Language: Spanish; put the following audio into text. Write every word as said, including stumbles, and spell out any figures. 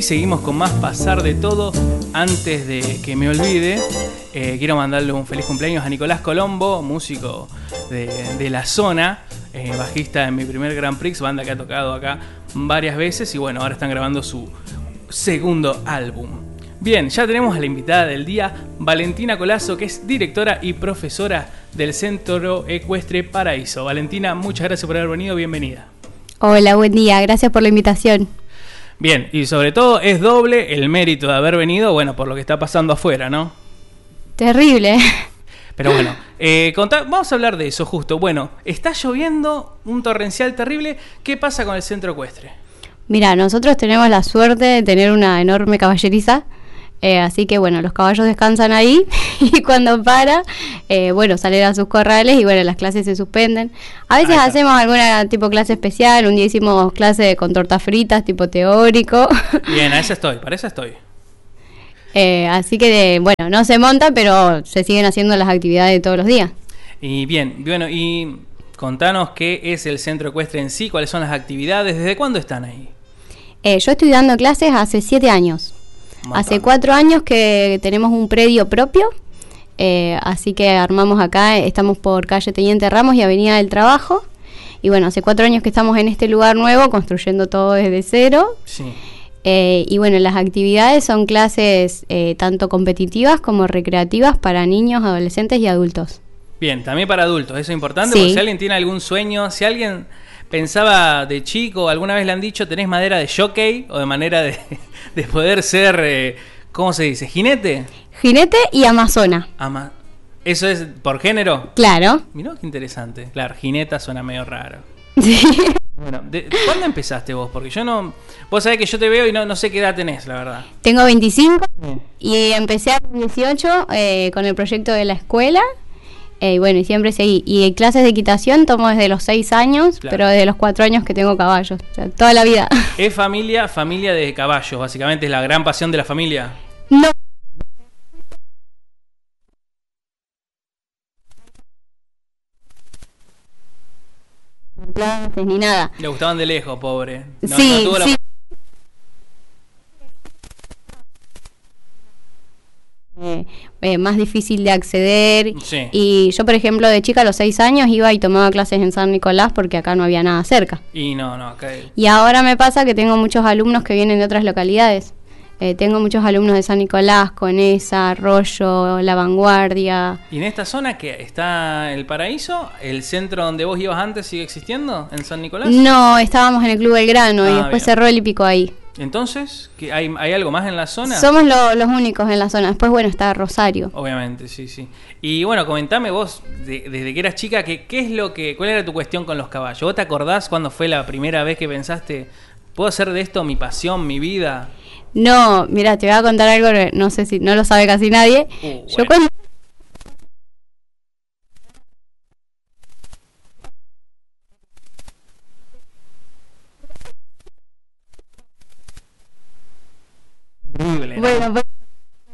Y seguimos con más Pasar de Todo. Antes de que me olvide, eh, quiero mandarle un feliz cumpleaños a Nicolás Colombo, músico de, de la zona, eh, bajista en mi primer Grand Prix, banda que ha tocado acá varias veces. Y bueno, ahora están grabando su segundo álbum. Bien, ya tenemos a la invitada del día, Valentina Colazo, que es directora y profesora del Centro Ecuestre Paraíso. Valentina, muchas gracias por haber venido, bienvenida. Hola, buen día, gracias por la invitación. Bien, y sobre todo es doble el mérito de haber venido, bueno, por lo que está pasando afuera, ¿no? Terrible. Pero bueno, eh, contá, vamos a hablar de eso justo. Bueno, está lloviendo, un torrencial terrible. ¿Qué pasa con el Centro Ecuestre? Mira, nosotros tenemos la suerte de tener una enorme caballeriza. Eh, así que bueno, los caballos descansan ahí y cuando para, eh, bueno, salen a sus corrales y bueno, las clases se suspenden. A veces hacemos alguna tipo clase especial, un día hicimos clase con tortas fritas, tipo teórico. Bien, a esa estoy, para esa estoy. Eh, así que de, bueno, no se monta, pero se siguen haciendo las actividades de todos los días. Y bien, bueno, y contanos qué es el Centro Ecuestre en sí, cuáles son las actividades, ¿desde cuándo están ahí? Eh, yo estoy dando clases hace siete años. Hace cuatro años que tenemos un predio propio, eh, así que armamos acá, estamos por calle Teniente Ramos y Avenida del Trabajo. Y bueno, hace cuatro años que estamos en este lugar nuevo, construyendo todo desde cero. Sí. Eh, y bueno, las actividades son clases eh, tanto competitivas como recreativas para niños, adolescentes y adultos. Bien, también para adultos, eso es importante, Sí. porque si alguien tiene algún sueño, si alguien pensaba de chico, alguna vez le han dicho, tenés madera de jockey o de manera de, de poder ser, eh, ¿cómo se dice? ¿Jinete? Jinete y amazona. Ama ¿Eso es por género? Claro. Mirá qué interesante. Claro, jineta suena medio raro. Sí. Bueno, de, ¿cuándo empezaste vos? Porque yo no... Vos sabés que yo te veo y no, no sé qué edad tenés, la verdad. Tengo veinticinco Bien. y empecé a los dieciocho eh, con el proyecto de la escuela. Eh, y bueno, y siempre seguí. Y clases de equitación tomo desde los seis años, Claro. pero desde los cuatro años que tengo caballos. O sea, toda la vida. Es familia, familia de caballos, básicamente es la gran pasión de la familia. No. Clases ni nada. Le gustaban de lejos, pobre. No, sí, no tuvo la... sí. Eh, eh, más difícil de acceder. Sí. Y yo, por ejemplo, de chica a los seis años iba y tomaba clases en San Nicolás porque acá no había nada cerca. Y no, no, acá... Y ahora me pasa que tengo muchos alumnos que vienen de otras localidades. Eh, tengo muchos alumnos de San Nicolás, Conesa, Arroyo, La Vanguardia. ¿Y en esta zona que está el Paraíso? ¿El centro donde vos ibas antes sigue existiendo? ¿En San Nicolás? No, estábamos en el Club Belgrano Ah, y después bien. cerró el hípico ahí. Entonces, ¿qué, hay, ¿hay algo más en la zona? Somos lo- los únicos en la zona. Después, bueno, está Rosario. Obviamente, sí, sí. Y bueno, comentame vos, de- desde que eras chica, que, ¿qué es lo que, cuál era tu cuestión con los caballos? ¿Vos te acordás cuándo fue la primera vez que pensaste, puedo hacer de esto mi pasión, mi vida? No, mira, te voy a contar algo que no sé si no lo sabe casi nadie. Uh, Yo bueno. cuando Increíble, ¿no? Bueno, pues,